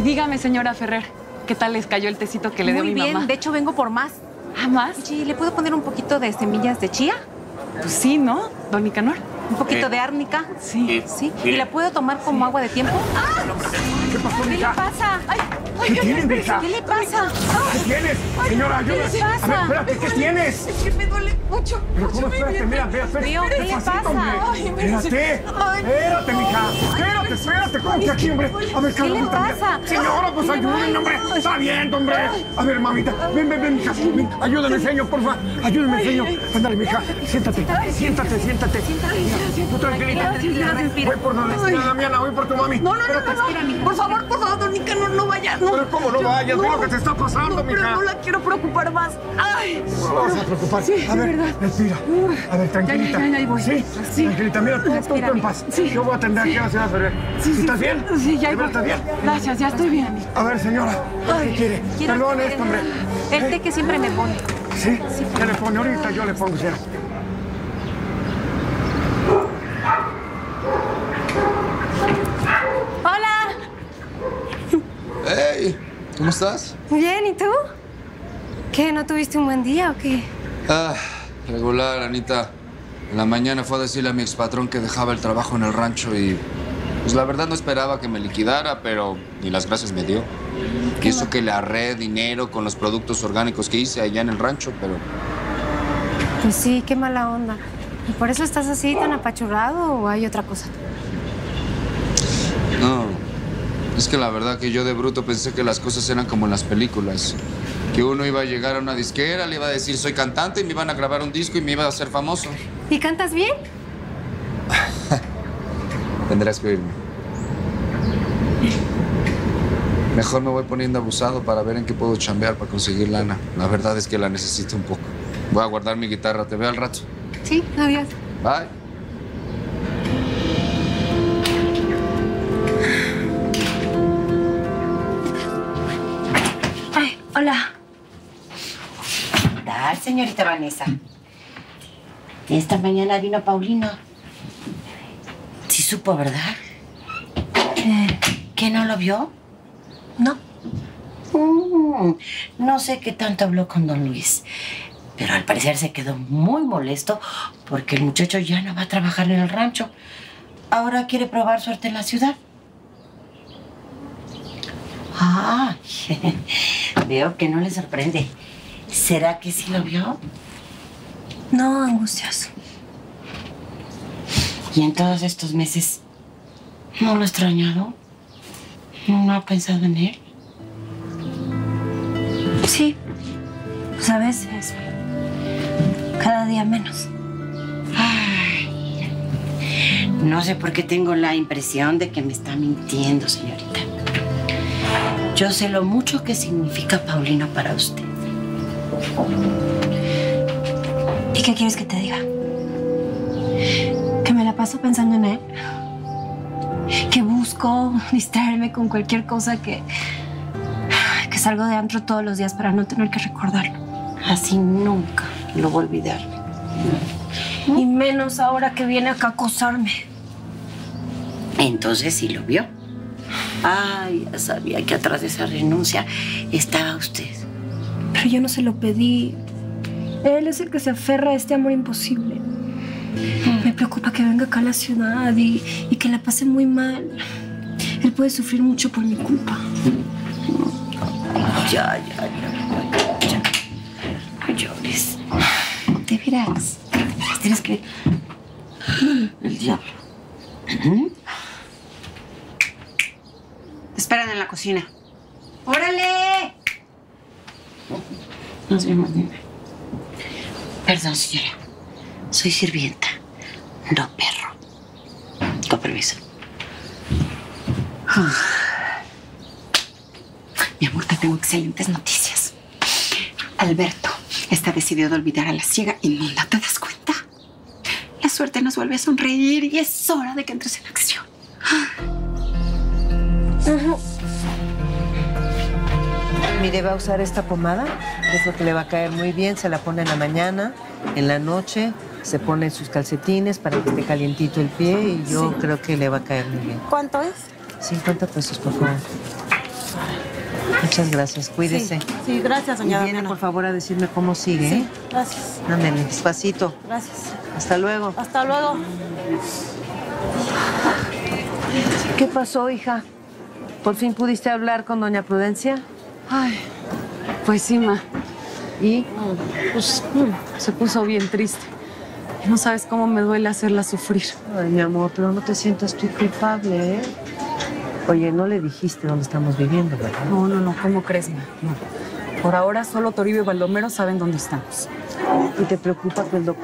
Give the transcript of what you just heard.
dígame, señora Ferrer, ¿qué tal les cayó el tecito que le dio mi mamá? Muy bien, de hecho vengo por más. ¿Ah, más? Sí, ¿le puedo poner un poquito de semillas de chía? Pues sí, ¿no, don Nicanor? ¿Un poquito de árnica? Sí. ¿Sí? ¿Y la puedo tomar como agua de tiempo? ¿Qué pasó, ¿Qué le mija? pasa? ¿Qué tienes, mija? ¿Qué le pasa? ¿Qué tienes? Señora, ayúdame. ¿Qué le pasa? A ver, espérate, ¿qué tienes? Es que me duele mucho. Pero ¿cómo? Espérate, mira, espérate. Mío, ¿qué le Despacito, pasa? hombre. Ay, Espérate. Espérate, mija. Espérate. ¿Cómo que aquí, hombre? A ver, ¿Qué le Carlita, mira. pasa? Señora, pues ayúdame, hombre. Está bien, hombre. A ver, mamita. Ven, mija. Ven, ayúdame, señor, por favor. Ayúdame, señor. Ándale, mija. Siéntate. Mira, tú tranquilita. Voy por donde está Damiana, voy por tu mami. No. Por favor, don Nicanor, no vaya. No. Pero ¿cómo no vayas? Ve lo que te está pasando, No, pero mija. no la quiero preocupar más. Ay. No vas a preocupar. Sí, a ver, es verdad. respira. A ver, tranquilita. Ya, ahí voy. Sí, tranquilita. Mira, tú Respira, en paz. sí. Yo voy a atender aquí a la señora Ferrer. ¿Estás bien? Sí, ya ¿De voy. verdad estás bien? Gracias, ya estoy bien. A ver, señora, ¿qué quiere? Perdón esto, hombre. El té que siempre me pone. ¿Sí? ¿Qué le pone? Ahorita yo le pongo, señora. ¡Hola! ¡Hey! ¿Cómo estás? Bien, ¿y tú? ¿Qué, no tuviste un buen día o qué? Regular, Anita. En la mañana fue a decirle a mi expatrón que dejaba el trabajo en el rancho y... Pues la verdad no esperaba que me liquidara, pero ni las gracias me dio. Y eso que le ahorré dinero con los productos orgánicos que hice allá en el rancho, pero... Pues sí, qué mala onda. ¿Y por eso estás así tan apachurrado o hay otra cosa? No, es que la verdad que yo de bruto pensé que las cosas eran como en las películas. Que uno iba a llegar a una disquera, le iba a decir soy cantante y me iban a grabar un disco y me iba a hacer famoso. ¿Y cantas bien? Tendrás que oírme. Mejor me voy poniendo abusado para ver en qué puedo chambear para conseguir lana. La verdad es que la necesito un poco. Voy a guardar mi guitarra. Te veo al rato. Sí, adiós. Bye. Ay, hola. ¿Qué tal, señorita Vanessa? Esta mañana vino Paulino. Sí supo, ¿verdad? ¿Que no lo vio? No. No sé qué tanto habló con don Luis, pero al parecer se quedó muy molesto porque el muchacho ya no va a trabajar en el rancho. Ahora quiere probar suerte en la ciudad. Ah, veo que no le sorprende. ¿Será que sí lo vio? No, Angustias. ¿Y en todos estos meses no lo ha extrañado? ¿No ha pensado en él? Sí. Pues a veces. Cada día menos. Ay, no sé por qué tengo la impresión de que me está mintiendo, señorita. Yo sé lo mucho que significa Paulino para usted. ¿Y qué quieres que te diga? Que me la paso pensando en él. Que busco distraerme con cualquier cosa que salgo de antro todos los días para no tener que recordarlo. Así nunca lo voy a olvidar. Y menos ahora que viene acá a acosarme. Entonces sí lo vio. Ay, ya sabía que atrás de esa renuncia estaba usted. Pero yo no se lo pedí. Él es el que se aferra a este amor imposible. Me preocupa que venga acá a la ciudad y que la pase muy mal. Él puede sufrir mucho por mi culpa. Ya. No llores. De veras. Tienes que... El diablo. Te esperan en la cocina. ¡Órale! Nos vemos, dime. Perdón, señora. Soy sirvienta, no perro. Con permiso. Mi amor, te tengo excelentes noticias. Alberto está decidido a olvidar a la ciega inmunda. ¿Te das cuenta? La suerte nos vuelve a sonreír y es hora de que entres en acción. Mire, va a usar esta pomada, es lo que le va a caer muy bien. Se la pone en la mañana, en la noche, se pone sus calcetines para que esté calientito el pie y yo creo que le va a caer muy bien. ¿Cuánto es? 50 pesos, por favor. Muchas gracias, cuídese. Sí, gracias, Y doña viene, Damiana. por favor, a decirme cómo sigue, ¿eh? Gracias, Ándale, despacito. gracias. Hasta luego. Hasta luego. ¿Qué pasó, hija? ¿Por fin pudiste hablar con doña Prudencia? Ay, pues sí, ma. ¿Y? Pues se puso bien triste. No sabes cómo me duele hacerla sufrir. Ay, mi amor, pero no te sientas tú culpable, ¿eh? Oye, no le dijiste dónde estamos viviendo, ¿verdad? No, ¿cómo crees, ma? No. Por ahora solo Toribio y Baldomero saben dónde estamos. ¿Y te preocupa que el doctor